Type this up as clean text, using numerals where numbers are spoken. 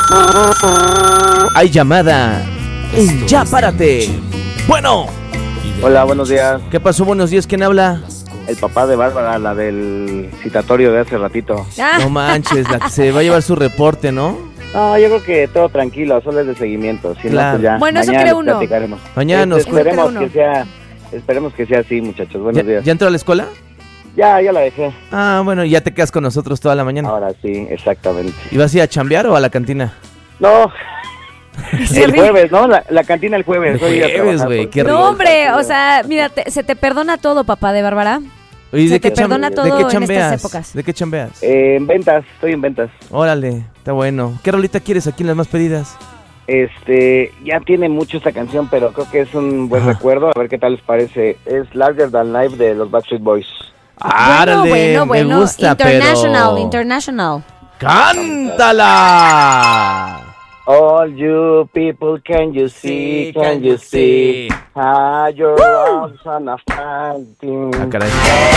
Hay llamada. Ya párate. Bueno. Hola, buenos días. ¿Qué pasó? Buenos días. ¿Quién habla? El papá de Bárbara, la del citatorio de hace ratito. No manches, la que se va a llevar su reporte, ¿no? No, yo creo que todo tranquilo, solo es de seguimiento. Si Claro. no, pues ya, Bueno, eso mañana cree les uno. platicaremos. Mañana nos Esperemos uno. esperemos que sea así, muchachos. Buenos días. ¿Ya entró a la escuela? Ya la dejé. Ah, bueno, y ya te quedas con nosotros toda la mañana. Ahora sí, exactamente. ¿Y vas a ir a chambear o a la cantina? No, Sí, el jueves, ¿no? La cantina el jueves. El Voy a ir a jueves, trabajar güey, porque- qué rico. No, hombre, o sea, mira, se te perdona todo, papá de Bárbara. Oye, se te perdona todo ¿de qué en chambeas? estas épocas. ¿De qué chambeas? En ventas, estoy en ventas. Órale, está bueno. ¿Qué rolita quieres aquí en las más pedidas? Ya tiene mucho esta canción, pero creo que es un buen Ajá. recuerdo. A ver qué tal les parece. Es Larger Than Life de los Backstreet Boys. ¡Árale! Me gusta, International, pero... international. ¡Cántala! All you people, can you see, can you see how your arms are fighting? Ah, caray.